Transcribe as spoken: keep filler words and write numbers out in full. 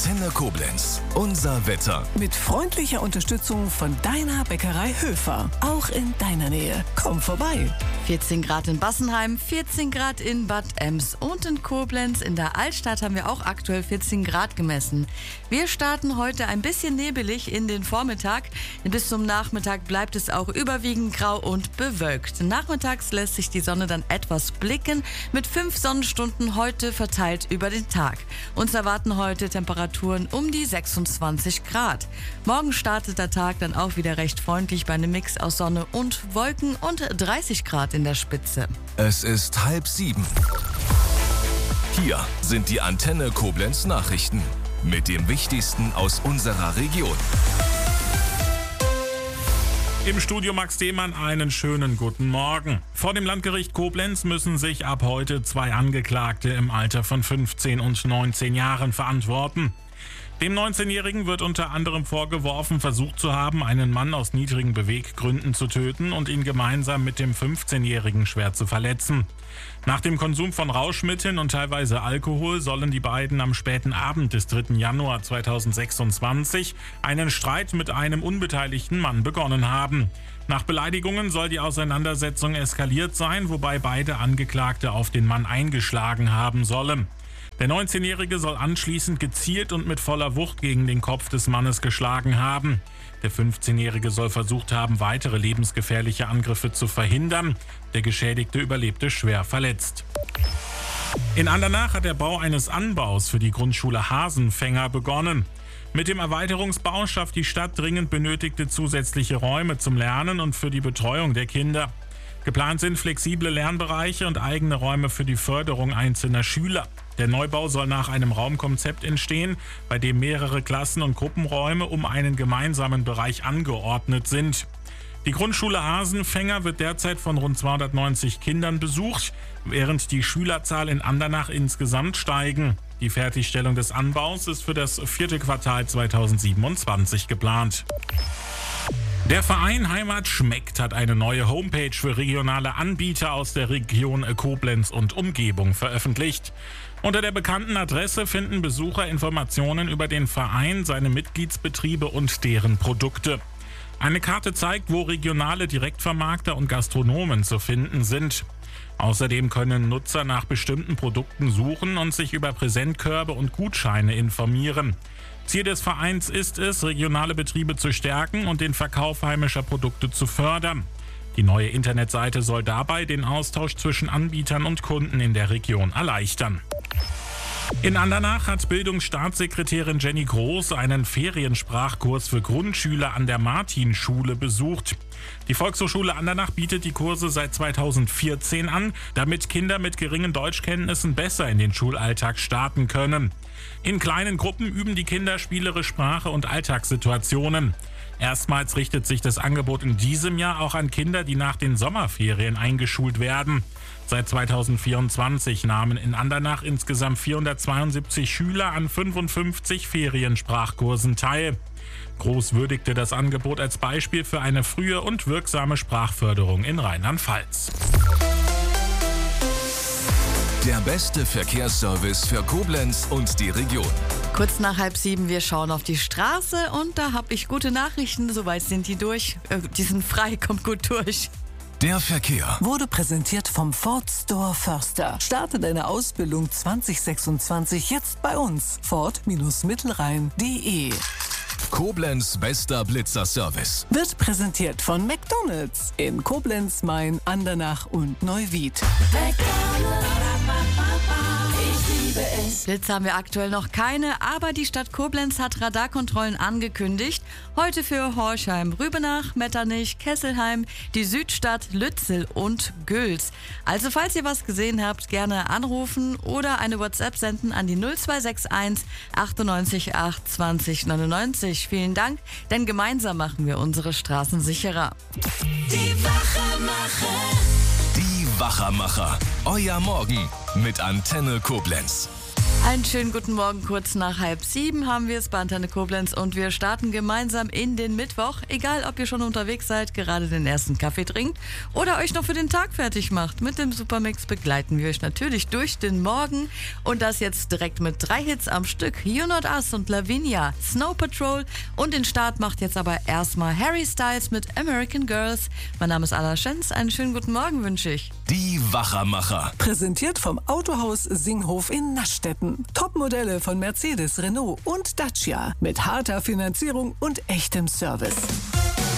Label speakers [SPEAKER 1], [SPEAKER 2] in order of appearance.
[SPEAKER 1] Antenne Koblenz. Unser Wetter.
[SPEAKER 2] Mit freundlicher Unterstützung von deiner Bäckerei Höfer. Auch in deiner Nähe. Komm vorbei.
[SPEAKER 3] vierzehn Grad in Bassenheim, vierzehn Grad in Bad Ems und in Koblenz. In der Altstadt haben wir auch aktuell vierzehn Grad gemessen. Wir starten heute ein bisschen nebelig in den Vormittag. Bis zum Nachmittag bleibt es auch überwiegend grau und bewölkt. Nachmittags lässt sich die Sonne dann etwas blicken, mit fünf Sonnenstunden heute verteilt über den Tag. Uns erwarten heute Temperaturen um die sechsundzwanzig Grad. Morgen startet der Tag dann auch wieder recht freundlich bei einem Mix aus Sonne und Wolken und dreißig Grad in der Spitze.
[SPEAKER 1] Es ist halb sieben. Hier sind die Antenne Koblenz Nachrichten mit dem Wichtigsten aus unserer Region.
[SPEAKER 4] Im Studio Max Demann einen schönen guten Morgen. Vor dem Landgericht Koblenz müssen sich ab heute zwei Angeklagte im Alter von fünfzehn und neunzehn Jahren verantworten. Dem neunzehnjährigen wird unter anderem vorgeworfen, versucht zu haben, einen Mann aus niedrigen Beweggründen zu töten und ihn gemeinsam mit dem fünfzehnjährigen schwer zu verletzen. Nach dem Konsum von Rauschmitteln und teilweise Alkohol sollen die beiden am späten Abend des dritten Januar zweitausendsechsundzwanzig einen Streit mit einem unbeteiligten Mann begonnen haben. Nach Beleidigungen soll die Auseinandersetzung eskaliert sein, wobei beide Angeklagte auf den Mann eingeschlagen haben sollen. Der neunzehnjährige soll anschließend gezielt und mit voller Wucht gegen den Kopf des Mannes geschlagen haben. Der fünfzehnjährige soll versucht haben, weitere lebensgefährliche Angriffe zu verhindern. Der Geschädigte überlebte schwer verletzt. In Andernach hat der Bau eines Anbaus für die Grundschule Hasenfänger begonnen. Mit dem Erweiterungsbau schafft die Stadt dringend benötigte zusätzliche Räume zum Lernen und für die Betreuung der Kinder. Geplant sind flexible Lernbereiche und eigene Räume für die Förderung einzelner Schüler. Der Neubau soll nach einem Raumkonzept entstehen, bei dem mehrere Klassen- und Gruppenräume um einen gemeinsamen Bereich angeordnet sind. Die Grundschule Hasenfänger wird derzeit von rund zweihundertneunzig Kindern besucht, während die Schülerzahl in Andernach insgesamt steigen. Die Fertigstellung des Anbaus ist für das vierte Quartal zweitausendsiebenundzwanzig geplant. Der Verein Heimat schmeckt hat eine neue Homepage für regionale Anbieter aus der Region Koblenz und Umgebung veröffentlicht. Unter der bekannten Adresse finden Besucher Informationen über den Verein, seine Mitgliedsbetriebe und deren Produkte. Eine Karte zeigt, wo regionale Direktvermarkter und Gastronomen zu finden sind. Außerdem können Nutzer nach bestimmten Produkten suchen und sich über Präsentkörbe und Gutscheine informieren. Ziel des Vereins ist es, regionale Betriebe zu stärken und den Verkauf heimischer Produkte zu fördern. Die neue Internetseite soll dabei den Austausch zwischen Anbietern und Kunden in der Region erleichtern. In Andernach hat Bildungsstaatssekretärin Jenny Groß einen Feriensprachkurs für Grundschüler an der Martinschule besucht. Die Volkshochschule Andernach bietet die Kurse seit zweitausendvierzehn an, damit Kinder mit geringen Deutschkenntnissen besser in den Schulalltag starten können. In kleinen Gruppen üben die Kinder spielerisch Sprache und Alltagssituationen. Erstmals richtet sich das Angebot in diesem Jahr auch an Kinder, die nach den Sommerferien eingeschult werden. Seit zweitausendvierundzwanzig nahmen in Andernach insgesamt vierhundertzweiundsiebzig Schüler an fünfundfünfzig Feriensprachkursen teil. Groß würdigte das Angebot als Beispiel für eine frühe und wirksame Sprachförderung in Rheinland-Pfalz.
[SPEAKER 1] Der beste Verkehrsservice für Koblenz und die Region.
[SPEAKER 3] Kurz nach halb sieben, wir schauen auf die Straße und da habe ich gute Nachrichten. Soweit sind die durch. Äh, die sind frei, kommt gut durch.
[SPEAKER 1] Der Verkehr
[SPEAKER 2] Wurde präsentiert vom Ford Store Förster. Starte deine Ausbildung zwanzig sechsundzwanzig jetzt bei uns. Ford Mittelrhein punkt de.
[SPEAKER 1] Koblenz bester Blitzerservice.
[SPEAKER 2] Wird präsentiert von McDonald's in Koblenz, Main, Andernach und Neuwied.
[SPEAKER 3] Blitze haben wir aktuell noch keine, aber die Stadt Koblenz hat Radarkontrollen angekündigt. Heute für Horchheim, Rübenach, Metternich, Kesselheim, die Südstadt, Lützel und Güls. Also falls ihr was gesehen habt, gerne anrufen oder eine WhatsApp senden an die null zwei sechs eins achtundneunzig acht zwanzig neunundneunzig. Vielen Dank, denn gemeinsam machen wir unsere Straßen sicherer.
[SPEAKER 5] Die Wachermacher.
[SPEAKER 1] Die Wachermacher. Euer Morgen mit Antenne Koblenz.
[SPEAKER 3] Einen schönen guten Morgen, kurz nach halb sieben haben wir es bei Antenne Koblenz und wir starten gemeinsam in den Mittwoch. Egal, ob ihr schon unterwegs seid, gerade den ersten Kaffee trinkt oder euch noch für den Tag fertig macht. Mit dem Supermix begleiten wir euch natürlich durch den Morgen und das jetzt direkt mit drei Hits am Stück. You Not Us und Lavinia, Snow Patrol und den Start macht jetzt aber erstmal Harry Styles mit American Girls. Mein Name ist Anna Schenz, einen schönen guten Morgen wünsche ich.
[SPEAKER 1] Die Wachermacher.
[SPEAKER 2] Präsentiert vom Autohaus Singhof in Naschstetten. Topmodelle von Mercedes, Renault und Dacia mit harter Finanzierung und echtem Service.